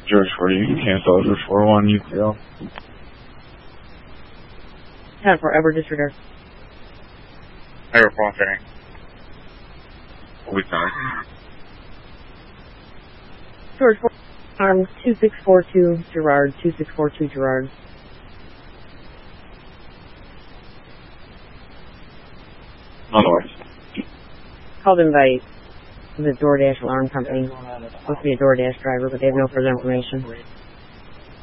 George 4, you can cancel over 4-1 UPL. 10 forever disregard. Air Fontaine. Week 9. George 4, 2642 Gerard, 2642 Gerard. Otherwise. Called in by the DoorDash alarm company. Supposed to be a DoorDash driver, but they have no further information.